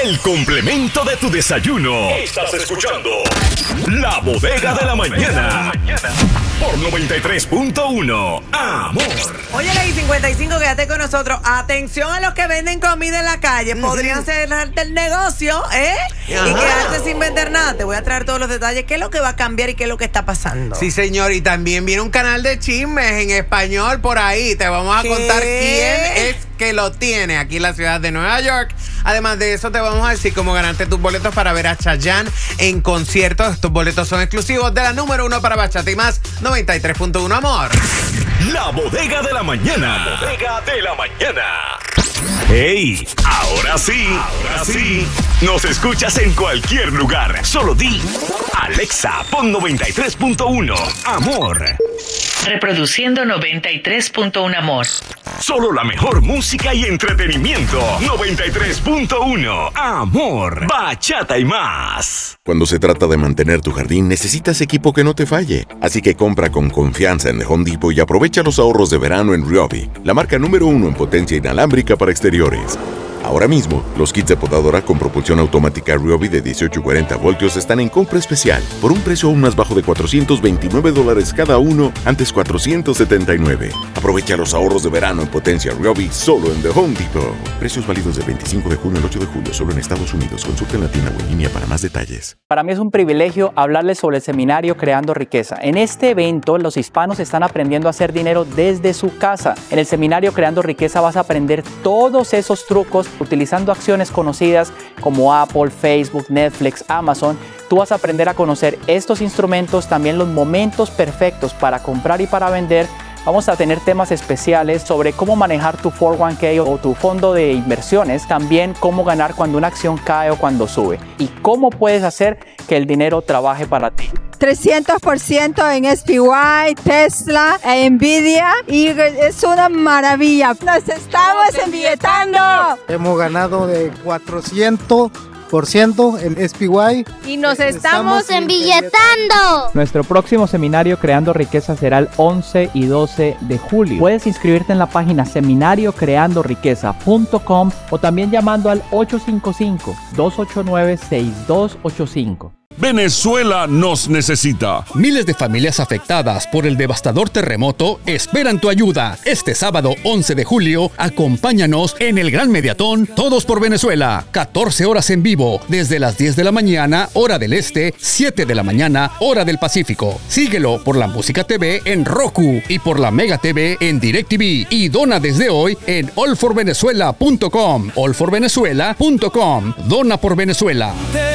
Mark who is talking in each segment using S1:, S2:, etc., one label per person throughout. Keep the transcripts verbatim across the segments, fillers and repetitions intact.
S1: el complemento de tu desayuno. Estás escuchando La Bodega de la Mañana por noventa y tres punto uno. Amor.
S2: Oye, Ley cincuenta y cinco, quédate con nosotros. Atención a los que venden comida en la calle. Podrían cerrarte el negocio, ¿eh? Ajá. Y quedarte sin vender nada. Te voy a traer todos los detalles. ¿Qué es lo que va a cambiar y qué es lo que está pasando?
S3: Sí, señor. Y también viene un canal de chismes en español por ahí. Te vamos a
S2: ¿Qué?
S3: contar quién es que lo tiene aquí en la ciudad de Nueva York. Además de eso, te vamos a decir cómo ganarte tus boletos para ver a Chayanne en concierto. Estos boletos son exclusivos de la número uno para Bachata y Más, noventa y tres punto uno, amor.
S1: La Bodega de la Mañana. La Bodega de la Mañana. ¡Hey! Ahora sí, ahora sí. Nos escuchas en cualquier lugar. Solo di Alexa, pon noventa y tres punto uno, amor.
S4: Reproduciendo noventa y tres punto uno, amor.
S1: Solo la mejor música y entretenimiento. noventa y tres punto uno, amor. Bachata y Más.
S5: Cuando se trata de mantener tu jardín, necesitas equipo que no te falle. Así que compra con confianza en The Home Depot y aprovecha los ahorros de verano en Ryobi, la marca número uno en potencia inalámbrica para exteriores. Ahora mismo, los kits de podadora con propulsión automática Ryobi de dieciocho y cuarenta voltios están en compra especial por un precio aún más bajo de cuatrocientos veintinueve dólares cada uno, antes cuatrocientos setenta y nueve. Aprovecha los ahorros de verano en potencia Ryobi solo en The Home Depot. Precios válidos del veinticinco de junio al ocho de julio solo en Estados Unidos. Consulta en la tienda o en línea para más detalles.
S6: Para mí es un privilegio hablarles sobre el seminario Creando Riqueza. En este evento, los hispanos están aprendiendo a hacer dinero desde su casa. En el seminario Creando Riqueza vas a aprender todos esos trucos utilizando acciones conocidas como Apple, Facebook, Netflix, Amazon. Tú vas a aprender a conocer estos instrumentos, también los momentos perfectos para comprar y para vender. Vamos a tener temas especiales sobre cómo manejar tu cuatro uno K o tu fondo de inversiones, también cómo ganar cuando una acción cae o cuando sube y cómo puedes hacer que el dinero trabaje para ti.
S7: trescientos por ciento en S P Y, Tesla, e Nvidia y es una maravilla. Nos estamos embilletando.
S8: Hemos ganado de cuatrocientos por ciento en S P Y.
S9: Y nos estamos, estamos embilletando.
S6: Nuestro próximo seminario Creando Riqueza será el once y doce de julio. Puedes inscribirte en la página seminario creando riqueza punto com o también llamando al ocho cinco cinco, dos ocho nueve, seis dos ocho cinco.
S10: Venezuela nos necesita.
S11: Miles de familias afectadas por el devastador terremoto esperan tu ayuda. Este sábado once de julio, acompáñanos en el Gran Mediatón Todos por Venezuela. catorce horas en vivo, desde las diez de la mañana, hora del este, siete de la mañana, hora del Pacífico. Síguelo por la Música T V en Roku y por la Mega T V en DirecTV. Y dona desde hoy en all for venezuela punto com. all for venezuela punto com. Dona por Venezuela.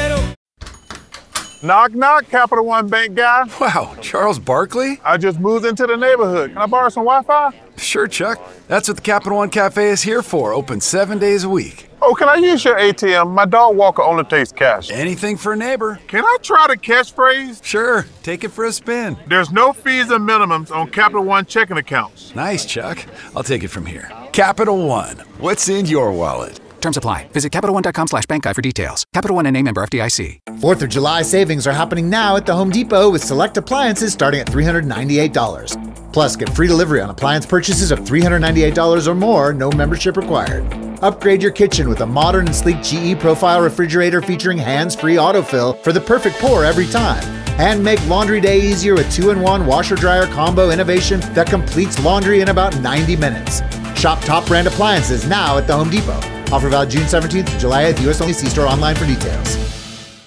S12: Knock, knock, Capital One Bank guy.
S13: Wow, Charles Barkley?
S12: I just moved into the neighborhood. Can I borrow some Wi-Fi?
S13: Sure, Chuck. That's what the Capital One Cafe is here for, open seven days a week.
S12: Oh, can I use your A T M? My dog Walker only takes cash.
S13: Anything for a neighbor.
S12: Can I try the catchphrase?
S13: Sure, take it for a spin.
S12: There's no fees and minimums on Capital One checking accounts.
S13: Nice, Chuck. I'll take it from here. Capital One, what's in your wallet?
S14: Terms apply. Visit Capital One dot com slash bank guide for details. Capital One N A member F D I C.
S15: fourth of July savings are happening now at the Home Depot with select appliances starting at three hundred ninety-eight dollars. Plus, get free delivery on appliance purchases of three hundred ninety-eight dollars or more, no membership required. Upgrade your kitchen with a modern and sleek G E Profile refrigerator featuring hands-free autofill for the perfect pour every time. And make laundry day easier with two in one washer-dryer combo innovation that completes laundry in about ninety minutes. Shop top brand appliances now at the Home Depot. Offer valid June seventeenth to July eighth, U S only. See store online for details.